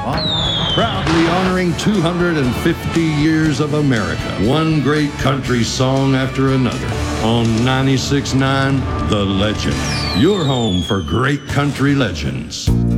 Proudly honoring 250 years of America, one great country song after another. On 96.9, The Legend, your home for great country legends.